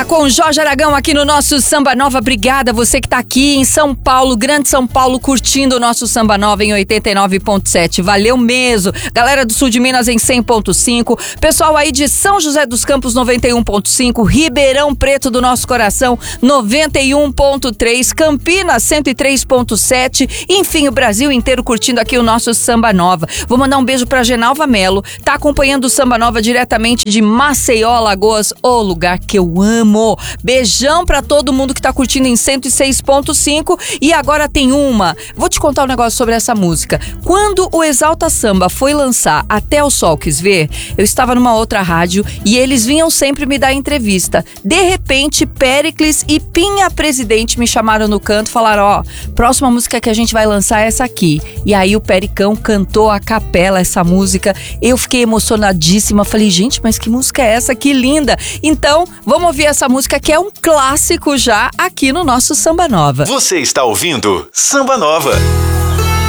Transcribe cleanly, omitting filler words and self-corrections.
volta com o Jorge Aragão aqui no nosso Samba Nova. Obrigada você que tá aqui em São Paulo, Grande São Paulo, curtindo o nosso Samba Nova em 89.7. Valeu mesmo. Galera do sul de Minas em 100.5. Pessoal aí de São José dos Campos 91.5. Ribeirão Preto do nosso coração 91.3. Campinas 103.7. Enfim, o Brasil inteiro curtindo aqui o nosso Samba Nova. Vou mandar um beijo pra Genalva Melo. Tá acompanhando o Samba Nova diretamente de Maceió, Alagoas, o lugar que eu amo. Beijão pra todo mundo que tá curtindo em 106.5. E agora tem uma. Vou te contar um negócio sobre essa música. Quando o Exalta Samba foi lançar Até o Sol Quis Ver, eu estava numa outra rádio e eles vinham sempre me dar entrevista. De repente, Péricles e Pinha Presidente me chamaram no canto e falaram: ó, próxima música que a gente vai lançar é essa aqui. E aí o Pericão cantou a capela essa música. Eu fiquei emocionadíssima. Falei, gente, mas que música é essa? Que linda! Então, vamos ouvir essa música que é um clássico já aqui no nosso Samba Nova. Você está ouvindo Samba Nova.